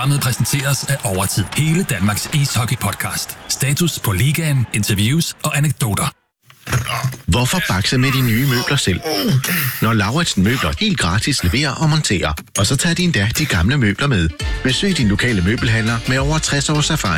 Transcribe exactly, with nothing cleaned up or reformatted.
Programmet præsenteres af Overtid. Hele Danmarks ishockey-podcast. Status på ligaen, interviews og anekdoter. Hvorfor bakse med de nye møbler selv? Når Lauritsen Møbler helt gratis leverer og monterer. Og så tager de endda de gamle møbler med. Besøg din lokale møbelhandler med over tres års erfaring.